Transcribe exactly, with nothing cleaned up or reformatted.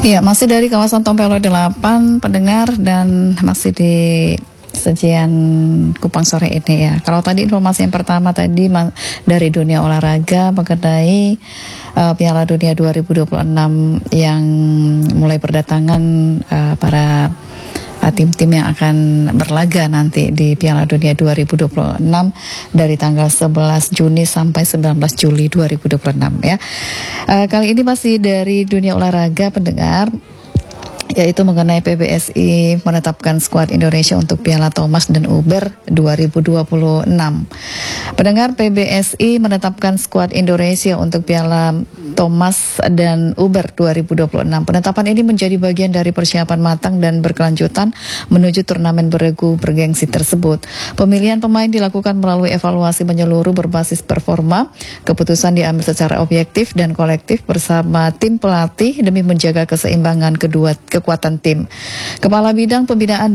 Iya, masih dari kawasan Tompelo delapan pendengar dan masih di sajian Kupang sore ini ya. Kalau tadi informasi yang pertama tadi dari dunia olahraga mengenai uh, Piala Dunia dua ribu dua puluh enam yang mulai berdatangan uh, para tim-tim yang akan berlaga nanti di Piala Dunia dua ribu dua puluh enam dari tanggal sebelas Juni sampai sembilan belas Juli dua ribu dua puluh enam ya. Uh, kali ini masih dari dunia olahraga pendengar, yaitu mengenai P B S I menetapkan skuad Indonesia untuk Piala Thomas dan Uber dua ribu dua puluh enam. Pendengar, P B S I menetapkan skuad Indonesia untuk Piala Thomas dan Uber dua ribu dua puluh enam. Penetapan ini menjadi bagian dari persiapan matang dan berkelanjutan menuju turnamen beregu bergengsi tersebut. Pemilihan pemain dilakukan melalui evaluasi menyeluruh berbasis performa. Keputusan diambil secara objektif dan kolektif bersama tim pelatih demi menjaga keseimbangan kedua kekuatan tim. Kepala Bidang Pembinaan